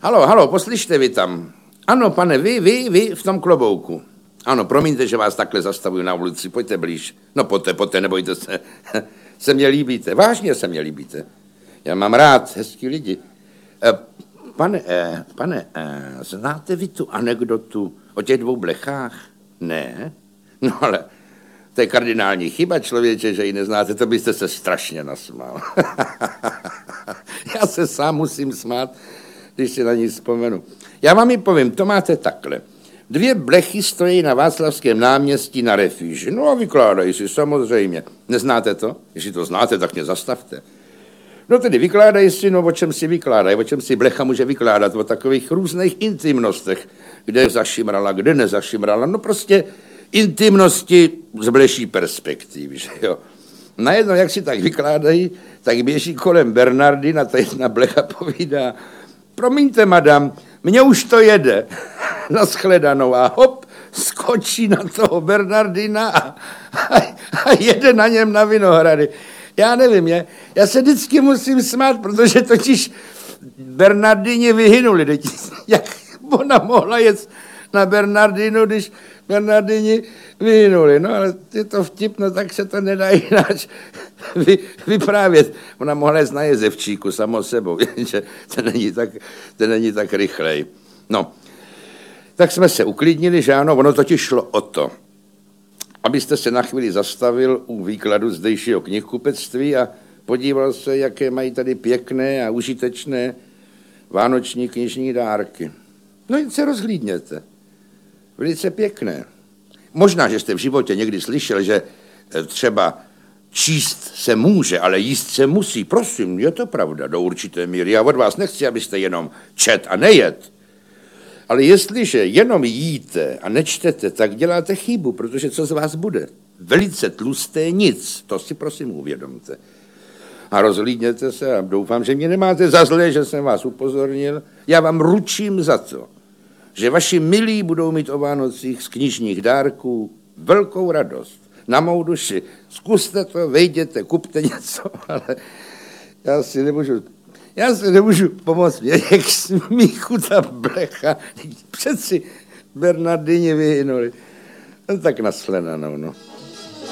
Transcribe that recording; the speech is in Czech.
Halo, poslyšte vy tam. Ano, pane, vy v tom klobouku. Ano, promiňte, že vás takhle zastavuju na ulici, pojďte blíž. No pojďte, nebojte se. Se mně líbíte, vážně se mně líbíte. Já mám rád hezký lidi. Pane, znáte vy tu anekdotu o těch dvou blechách? Ne? No ale to je kardinální chyba, člověče, že ji neznáte, to byste se strašně nasmál. Já se sám musím smát, když si na ní vzpomenu. Já vám ji povím, to máte takhle. Dvě blechy stojí na Václavském náměstí na Refuži. No a vykládají si, samozřejmě. Neznáte to? Jestli to znáte, tak mě zastavte. No tedy vykládají si, no o čem si vykládají, o čem si blecha může vykládat, o takových různých intimnostech, kde zašimrala, kde nezašimrala, no prostě intimnosti z bleší perspektivy, že jo. Najednou, jak si tak vykládají, tak běží kolem Bernardina, ta jedna blecha povídá, promiňte, madam, mně už to jede, nashledanou a hop, skočí na toho Bernardina a jede na něm na Vinohrady. Já nevím, já se vždycky musím smát, protože totiž Bernardini vyhynuli. Jak ona mohla jet na Bernardinu, když Bernardini vyhynuli. No ale je to vtipno, tak se to nedá jinak vyprávět. Ona mohla jet na Jezevčíku samo sebou, že to není tak rychlej. No, tak jsme se uklidnili, že ano, ono totiž šlo o to, abyste se na chvíli zastavil u výkladu zdejšího knihkupectví a podíval se, jaké mají tady pěkné a užitečné vánoční knižní dárky. No jen se rozhlídněte. Velice pěkné. Možná, že jste v životě někdy slyšel, že třeba číst se může, ale jíst se musí. Prosím, je to pravda do určité míry. Já od vás nechci, abyste jenom čet a nejet. Ale jestliže jenom jíte a nečtete, tak děláte chybu, protože co z vás bude? Velice tlusté nic, to si prosím uvědomte. A rozhlídněte se a doufám, že mě nemáte za zlé, že jsem vás upozornil. Já vám ručím za to, že vaši milí budou mít o Vánocích z knižních dárků velkou radost. Na mou duši. Zkuste to, vejděte, kupte něco, ale já si nemůžu pomoct, jak smíchu ta blecha. Přeci Bernardini vyhynuli. No tak nashledanou, no.